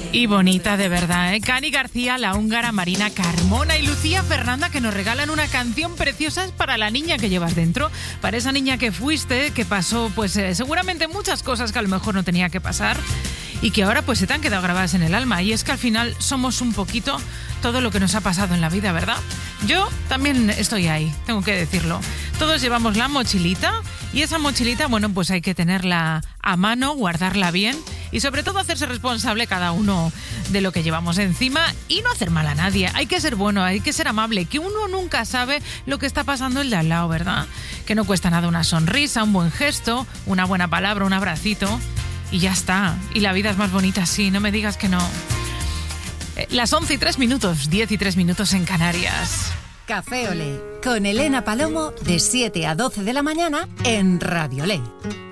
Y bonita de verdad, ¿eh? Cani García, la húngara, Marina Carmona y Lucía Fernanda, que nos regalan una canción preciosa para la niña que llevas dentro, para esa niña que fuiste, que pasó pues seguramente muchas cosas que a lo mejor no tenía que pasar y que ahora pues se te han quedado grabadas en el alma. Y es que al final somos un poquito todo lo que nos ha pasado en la vida, ¿verdad? Yo también estoy ahí, tengo que decirlo. Todos llevamos la mochilita y esa mochilita, bueno, pues hay que tenerla a mano, guardarla bien y sobre todo hacerse responsable cada uno de lo que llevamos encima y no hacer mal a nadie. Hay que ser bueno, hay que ser amable, que uno nunca sabe lo que está pasando el de al lado, ¿verdad? Que no cuesta nada una sonrisa, un buen gesto, una buena palabra, un abracito y ya está. Y la vida es más bonita así, no me digas que no. Las 11:03, 10:03 en Canarias. Café Olé, con Elena Palomo, de 7 a 12 de la mañana en Radio Olé.